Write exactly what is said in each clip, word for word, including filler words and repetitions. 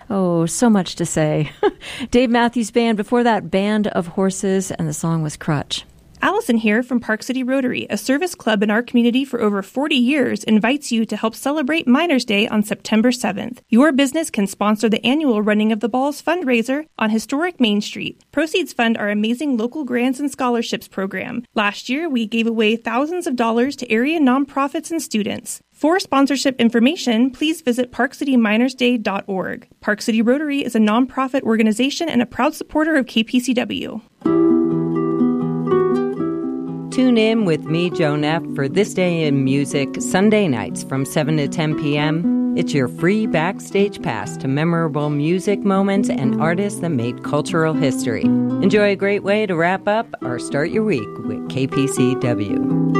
Oh, so much to say. Dave Matthews Band, before that, Band of Horses, and the song was Crutch. Allison here from Park City Rotary, a service club in our community for over forty years, invites you to help celebrate Miners' Day on September seventh. Your business can sponsor the annual Running of the Balls fundraiser on historic Main Street. Proceeds fund our amazing local grants and scholarships program. Last year, we gave away thousands of dollars to area nonprofits and students. For sponsorship information, please visit park city miners day dot org. Park City Rotary is a nonprofit organization and a proud supporter of K P C W. Tune in with me, Joe Neff, for This Day in Music, Sunday nights from seven to ten p.m. It's your free backstage pass to memorable music moments and artists that made cultural history. Enjoy a great way to wrap up or start your week with K P C W.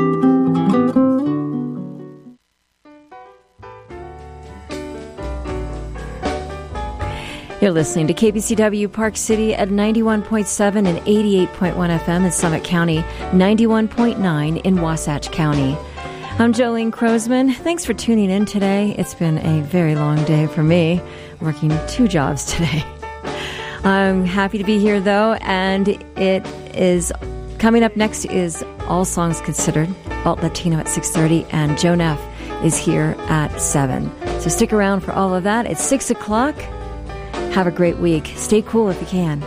You're listening to K B C W Park City at ninety-one point seven and eighty-eight point one F M in Summit County, ninety-one point nine in Wasatch County. I'm Jolene Crozman. Thanks for tuning in today. It's been a very long day for me, working two jobs today. I'm happy to be here, though, and it is coming up next is All Songs Considered, Alt Latino at six thirty, and Joe Neff is here at seven. So stick around for all of that. It's six o'clock. Have a great week. Stay cool if you can.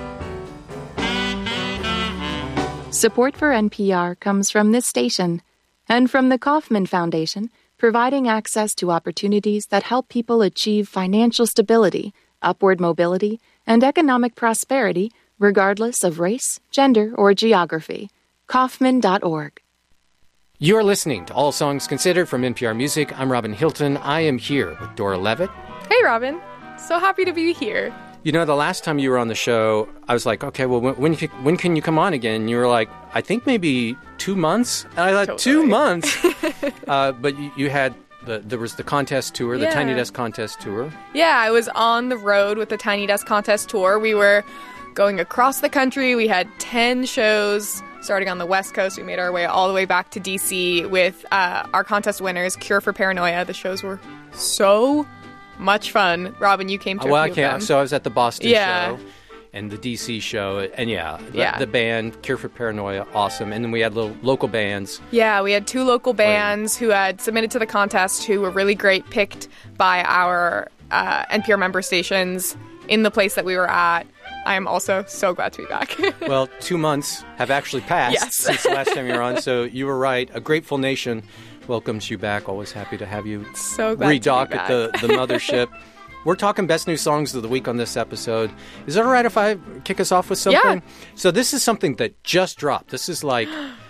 Support for N P R comes from this station and from the Kauffman Foundation, providing access to opportunities that help people achieve financial stability, upward mobility, and economic prosperity regardless of race, gender, or geography. Kauffman dot org. You're listening to All Songs Considered from N P R Music. I'm Robin Hilton. I am here with Dora Levitt. Hey, Robin. So happy to be here. You know, the last time you were on the show, I was like, okay, well, when when, you, when can you come on again? And you were like, I think maybe two months. And I thought, Totally. two months? uh, but you, you had, the there was the contest tour, the Yeah. Tiny Desk contest tour. Yeah, I was on the road with the Tiny Desk Contest Tour. We were going across the country. We had ten shows starting on the West Coast. We made our way all the way back to D C with uh, our contest winners, Cure for Paranoia. The shows were so much fun. Robin, you came to Well, a I few of can't. them. So I was at the Boston Yeah. show and the D C show. And yeah, the, Yeah. the band, Cure for Paranoia, awesome. And then we had little local bands. Yeah, we had two local bands who had submitted to the contest who were really great, picked by our uh, N P R member stations in the place that we were at. I am also so glad to be back. Well, two months have actually passed Yes. since the last time you were on. So you were right. A Grateful Nation welcomes you back. Always happy to have you So glad to be redock back. at the, the mothership. We're talking best new songs of the week on this episode. Is it all right if I kick us off with something? Yeah. So this is something that just dropped. This is like